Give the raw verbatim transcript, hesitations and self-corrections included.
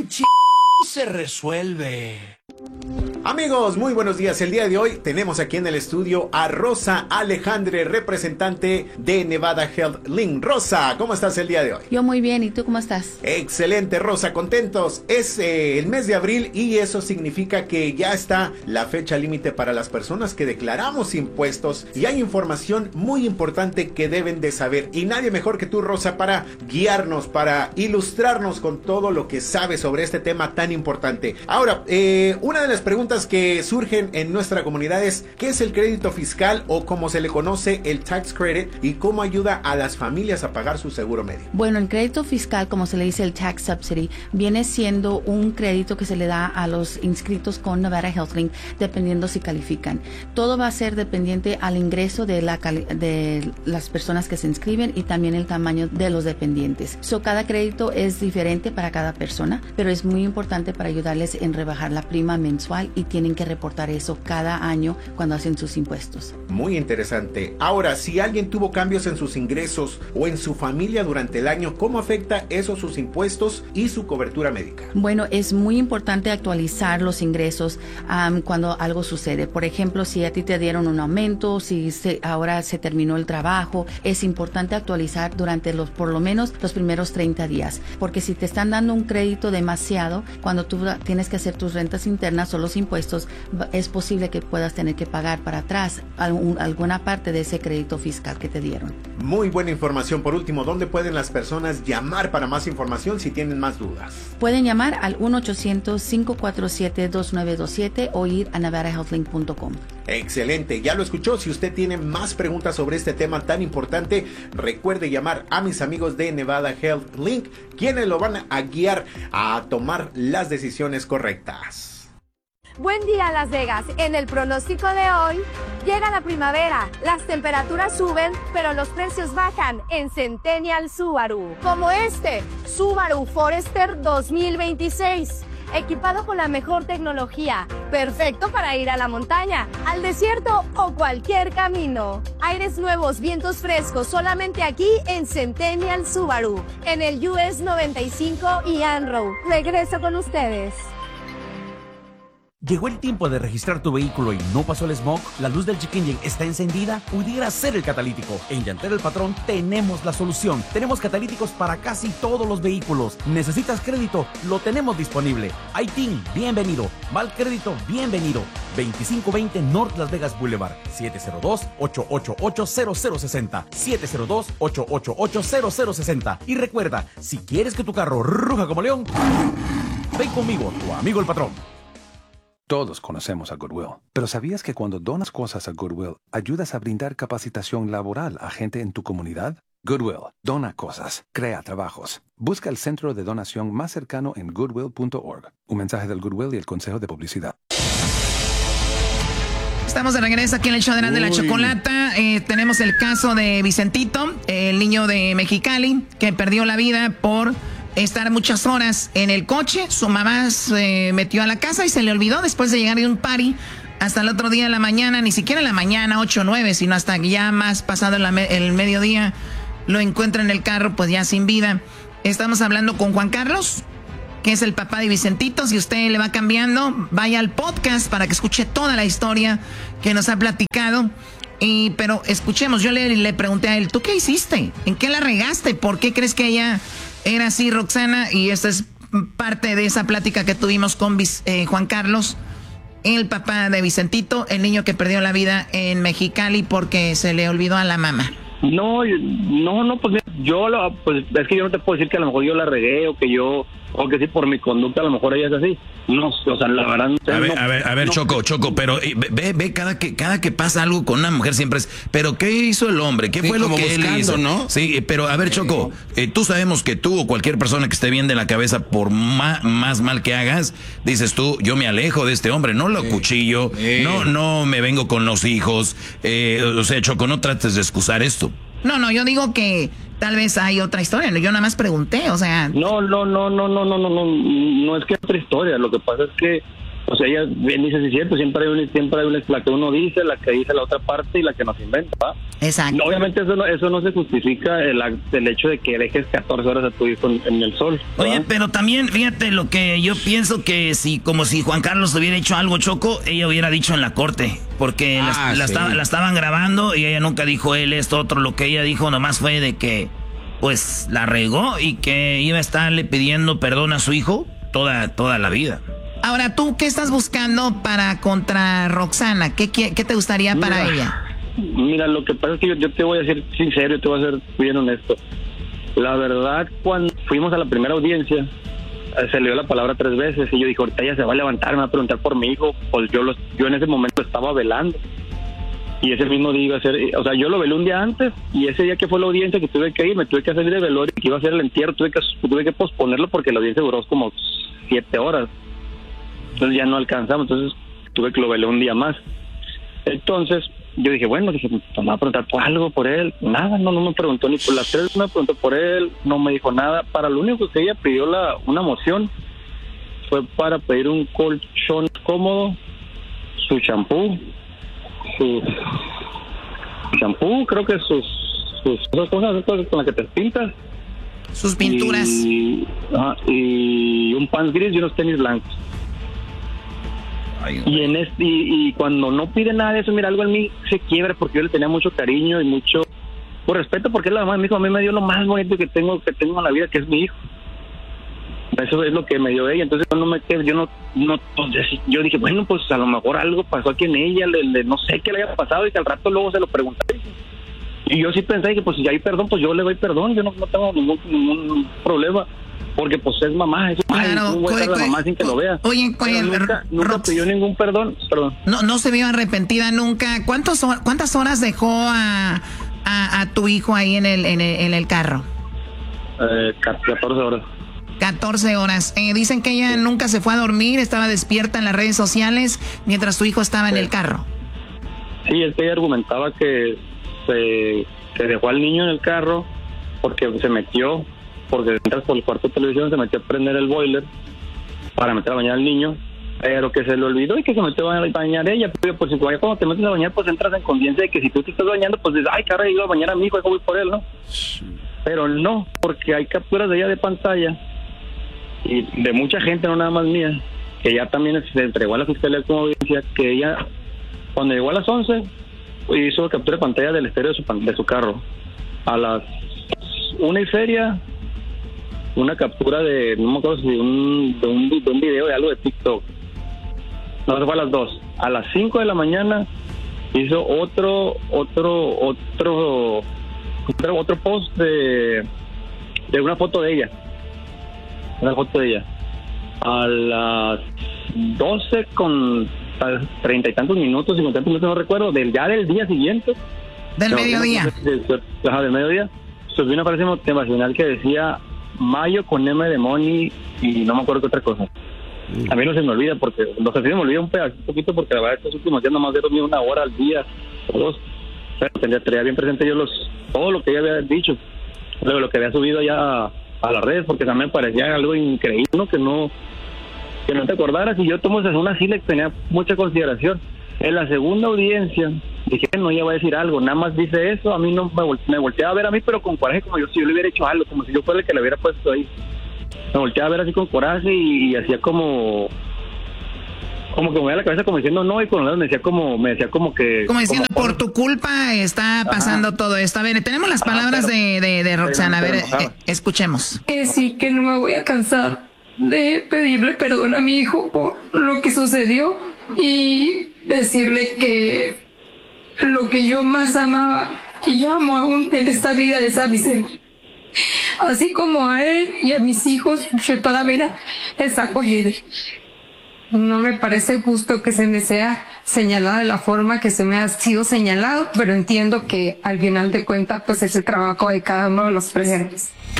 ch... se resuelve. Amigos, muy buenos días. El día de hoy tenemos aquí en el estudio a Rosa Alejandre, representante de Nevada Health Link. Rosa, ¿cómo estás el día de hoy? Yo muy bien, ¿y tú cómo estás? Excelente, Rosa, contentos. Es eh, el mes de abril y eso significa que ya está la fecha límite para las personas que declaramos impuestos y hay información muy importante que deben de saber. Y nadie mejor que tú, Rosa, para guiarnos, para ilustrarnos con todo lo que sabes sobre este tema tan importante. Ahora, eh, una de las preguntas que surgen en nuestra comunidad es ¿qué es el crédito fiscal o como se le conoce el tax credit y cómo ayuda a las familias a pagar su seguro médico? Bueno, el crédito fiscal, como se le dice el tax subsidy, viene siendo un crédito que se le da a los inscritos con Nevada Health Link dependiendo si califican. Todo va a ser dependiente al ingreso de, la cali- de las personas que se inscriben y también el tamaño de los dependientes. So, cada crédito es diferente para cada persona, pero es muy importante para ayudarles en rebajar la prima mensual y tienen que reportar eso cada año cuando hacen sus impuestos. Muy interesante. Ahora, si alguien tuvo cambios en sus ingresos o en su familia durante el año, ¿cómo afecta eso sus impuestos y su cobertura médica? Bueno, es muy importante actualizar los ingresos um, cuando algo sucede. Por ejemplo, si a ti te dieron un aumento, si se, ahora se terminó el trabajo, es importante actualizar durante los, por lo menos los primeros treinta días. Porque si te están dando un crédito demasiado, cuando tú tienes que hacer tus rentas internas o los impuestos, es posible que puedas tener que pagar para atrás algún, alguna parte de ese crédito fiscal que te dieron. Muy buena información. Por último, ¿dónde pueden las personas llamar para más información si tienen más dudas? Pueden llamar al uno ochocientos, cinco cuatro siete, dos nueve dos siete o ir a nevada health link punto com. Excelente, ya lo escuchó. Si usted tiene más preguntas sobre este tema tan importante, recuerde llamar a mis amigos de Nevada Health Link, quienes lo van a guiar a tomar las decisiones correctas. Buen día, Las Vegas. En el pronóstico de hoy, llega la primavera, las temperaturas suben, pero los precios bajan en Centennial Subaru. Como este, Subaru Forester dos mil veintiséis, equipado con la mejor tecnología, perfecto para ir a la montaña, al desierto o cualquier camino. Aires nuevos, vientos frescos, solamente aquí en Centennial Subaru, en el U S noventa y cinco y Ann-Road. Regreso con ustedes. ¿Llegó el tiempo de registrar tu vehículo y no pasó el smog? ¿La luz del check engine está encendida? Pudiera ser el catalítico. En Llantera El Patrón tenemos la solución. Tenemos catalíticos para casi todos los vehículos. ¿Necesitas crédito? Lo tenemos disponible. I T I N, bienvenido. Mal crédito, bienvenido. veinticinco veinte North Las Vegas Boulevard. siete cero dos, ocho ocho ocho, cero cero seis cero. siete cero dos, ocho ocho ocho, cero cero seis cero. Y recuerda, si quieres que tu carro ruja como león, ven conmigo, tu amigo el patrón. Todos conocemos a Goodwill, pero ¿sabías que cuando donas cosas a Goodwill, ayudas a brindar capacitación laboral a gente en tu comunidad? Goodwill, dona cosas, crea trabajos. Busca el centro de donación más cercano en goodwill punto org. Un mensaje del Goodwill y el Consejo de Publicidad. Estamos de regreso aquí en el show de la, de la Chocolata. Eh, tenemos el caso de Vicentito, el niño de Mexicali, que perdió la vida por estar muchas horas en el coche. Su mamá se metió a la casa y se le olvidó después de llegar de un party. Hasta el otro día de la mañana, ni siquiera en la mañana, ocho o nueve, sino hasta ya más pasado el, el mediodía, lo encuentra en el carro, pues ya sin vida. Estamos hablando con Juan Carlos, que es el papá de Vicentito. Si usted le va cambiando, vaya al podcast para que escuche toda la historia que nos ha platicado. Y, pero escuchemos, yo le, le pregunté a él, ¿tú qué hiciste? ¿En qué la regaste? ¿Por qué crees que ella era así, Roxana? Y esta es parte de esa plática que tuvimos con eh, Juan Carlos, el papá de Vicentito, el niño que perdió la vida en Mexicali porque se le olvidó a la mamá. No, no, no, pues yo, lo, pues es que yo no te puedo decir que a lo mejor yo la regué o que yo, o que sí, por mi conducta a lo mejor ella es así. No, o sea, la verdad no sé. A ver, no, a ver, a ver, no. Choco, Choco, pero eh, ve, ve, cada que cada que pasa algo con una mujer siempre es, pero ¿qué hizo el hombre? ¿Qué sí, fue lo que buscando, él hizo? ¿no? Sí, pero a ver, Choco, eh, tú sabemos que tú o cualquier persona que esté bien de la cabeza, por ma, más mal que hagas, dices tú, yo me alejo de este hombre, no lo sí. cuchillo, sí. no, no me vengo con los hijos, eh, o sea, Choco, no trates de excusar esto. No, no, yo digo que tal vez hay otra historia. Yo nada más pregunté, o sea. No, no, no, no, no, no, no, no, no es que otra historia. Lo que pasa es que O sea, ella bien dice, sí es cierto, siempre hay, un, siempre hay una, la que uno dice, la que dice la otra parte y la que nos inventa, ¿va? Exacto. Obviamente eso no, eso no se justifica el, el hecho de que dejes catorce horas a tu hijo en, en el sol, ¿va? Oye, pero también, fíjate lo que yo pienso, que si, como si Juan Carlos hubiera hecho algo, Choco, ella hubiera dicho en la corte, porque ah, la, la, sí. estaba, la estaban grabando y ella nunca dijo él esto, otro. Lo que ella dijo nomás fue de que, pues, la regó y que iba a estarle pidiendo perdón a su hijo toda, toda la vida. Ahora, ¿tú qué estás buscando para contra Roxana? ¿Qué, qué, qué te gustaría para mira, ella? Mira, lo que pasa es que yo, yo te voy a decir sincero, te voy a ser bien honesto. La verdad, cuando fuimos a la primera audiencia, eh, se le dio la palabra tres veces y yo dije, ahorita ella se va a levantar, me va a preguntar por mi hijo. Pues yo, los, yo en ese momento estaba velando. Y ese mismo día iba a ser, o sea, yo lo velé un día antes y ese día que fue la audiencia que tuve que ir, me tuve que salir de velorio, que iba a ser el entierro, tuve que, tuve que posponerlo porque la audiencia duró como siete horas. Entonces ya no alcanzamos, entonces tuve que lo velé un día más. Entonces yo dije, bueno, dije, pues me va a preguntar por algo, por él. Nada, no, no me preguntó ni por las tres, me preguntó por él, no me dijo nada. Para lo único que ella pidió la una moción fue para pedir un colchón cómodo, su champú, su champú, creo que sus, sus esas cosas, cosas con las que te pintas. Sus pinturas. Y, ah, y un pants gris y unos tenis blancos. Ay, y en este y, y cuando no pide nada de eso, mira, algo en mí se quiebra porque yo le tenía mucho cariño y mucho por respeto, porque la mamá de mi hijo a mí me dio lo más bonito que tengo que tengo en la vida, que es mi hijo. Eso es lo que me dio ella. Entonces yo no me quedé, yo no, no yo dije, bueno, pues a lo mejor algo pasó aquí en ella, le, le, no sé qué le haya pasado y que al rato luego se lo pregunté. Y yo sí pensé que pues si hay perdón, pues yo le doy perdón, yo no, no tengo ningún, ningún problema. Porque pues es mamá, es mamá, claro, no voy a estar la mamá sin que lo vea. Oye, oye, nunca, nunca pidió ningún perdón, perdón. No, no se vio arrepentida nunca. ¿Cuántos, ¿Cuántas horas dejó a, a, a tu hijo ahí en el, en el, en el carro? Eh, catorce horas. catorce horas. Eh, dicen que ella nunca se fue a dormir, estaba despierta en las redes sociales mientras tu hijo estaba sí. en el carro. Sí, es que ella argumentaba que se que dejó al niño en el carro porque se metió, porque entras por el cuarto de televisión, se metió a prender el boiler para meter a bañar al niño, pero que se le olvidó y que se metió a bañar ella. Pero pues si cuando te metes a bañar, pues entras en conciencia de que si tú te estás bañando, pues dices, ay, caray, iba a bañar a mi hijo, voy por él, ¿no? Pero no, porque hay capturas de ella de pantalla y de mucha gente, no nada más mía, que ya también se entregó a la fiscalía como audiencia, que ella, cuando llegó a las once, hizo captura de pantalla del estéreo de su, de su carro. A las una y feria, una captura de, no me acuerdo si de un, de un, de un video de algo de TikTok. No, se fue a las dos. A las cinco de la mañana hizo otro, otro, otro, otro, otro post de, de una foto de ella. Una foto de ella. A las doce con treinta y tantos minutos, cincuenta minutos, no recuerdo, del ya del día siguiente. Del no, mediodía. Ajá, del mediodía. Subí una frase motivacional que decía Mayo con M de Money y no me acuerdo qué otra cosa. Mm. A mí no se me olvida porque, no sé si se me olvida un pedacito, un poquito porque la verdad estos últimos días nomás he dormido una hora al día o dos. Pero tendría, tendría bien presente yo los todo lo que ella había dicho, luego lo que había subido ya a, a las redes, porque también me parecía algo increíble, ¿no? Que no que no te acordaras, y yo tomo esa una sí le tenía mucha consideración. En la segunda audiencia dije, no, ella va a decir algo, nada más dice eso, a mí no me, vol me volteaba a ver a mí, pero con coraje, como yo si yo le hubiera hecho algo, como si yo fuera el que le hubiera puesto ahí. Me volteaba a ver así con coraje y, y hacía como como que me movía la cabeza como diciendo no, y con los lados me decía como me decía como que como diciendo como, por tu culpa está pasando Ajá. todo esto. A ver, tenemos las palabras Ajá, pero, de, de, de Roxana, a ver, eh, escuchemos. Que sí, que no me voy a cansar de pedirle perdón a mi hijo por lo que sucedió y decirle que lo que yo más amaba y yo amo aún en esta vida es a Vicente, así como a él y a mis hijos. Yo toda la vida está acogido. No me parece justo que se me sea señalada de la forma que se me ha sido señalado, pero entiendo que al final de cuentas pues es el trabajo de cada uno de los presentes.